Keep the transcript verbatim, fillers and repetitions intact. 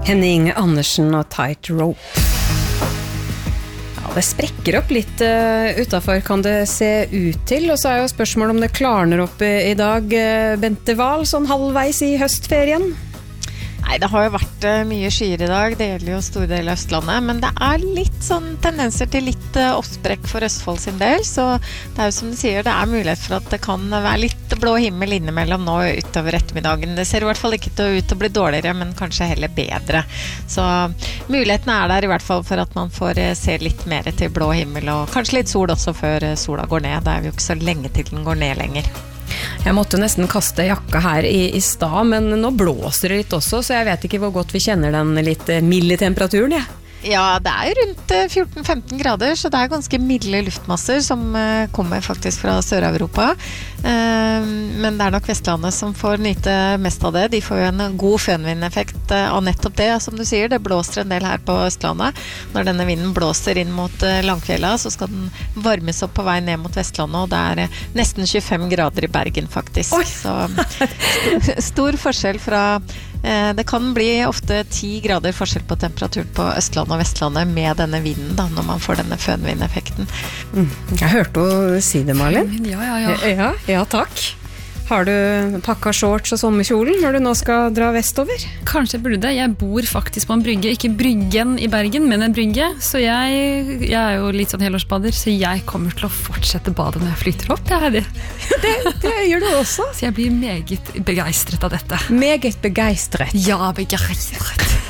Henning Andersen og Tight Rope. Ja, det sprekker opp litt uh, utenfor, kan det se ut til. Og så er jo spørsmålet om det klarner opp i, i dag. Uh, Bente Wahl, sånn halvveis i høstferien. Nei, det har jo vært uh, mye skyer i dag, det gjelder jo store deler av Østlandet, men det er litt sånn tendenser til litt uh, oppsprekk for Østfold sin del, så det er jo som du sier, det er mulighet for at det kan være litt blå himmel innimellom nå utover ettermiddagen. Det ser i hvert fall ikke til, ut til å bli dårligere, men kanskje heller bedre. Så muligheten er der i hvert fall for at man får uh, se litt mer til blå himmel, og kanskje litt sol også før uh, sola går ned. Det er jo ikke så lenge til den går ned lenger. Jeg måtte nesten kaste jakka her i, i stad, men nå blåser det litt også, så jeg vet ikke hvor godt vi kjenner den litt milde temperaturen, ja. Ja, det er rundt fjorten til femten grader, så det er ganske milde luftmasser som uh, kommer faktisk fra Sør-Europa. Uh, men det er nok Vestlandet som får nyte mest av det. De får jo en god fønvindeffekt uh, av nettopp det, som du sier. Det blåser en del her på Østlandet. Når denne vinden blåser inn mot uh, Langfjella, så skal den varmes opp på vei ned mot Vestlandet, og det er uh, nesten tjuefem grader i Bergen faktisk. Oi. Så st stor forskjell fra uh, det kan bli ofte ti grader forskjell på temperaturen på Østlandet og Vestlandet med denne vinden da, når man får denne fønvindeffekten. Mm. Jeg hørte å si det, Malin. Ja, ja, ja. Ja, ja, takk. Har du pakket shorts og sommerkjolen når du nå skal dra vestover? Kanskje jeg burde det. Jeg bor faktisk på en brygge, ikke bryggen i Bergen, men en brygge. Så jeg, jeg er jo litt sånn helårsbader, så jeg kommer til å fortsette bade når jeg flytter opp. Ja, det. Det, det gjør du også. Så jeg blir meget begeistret av dette. Meget begeistret. Ja, begeistret.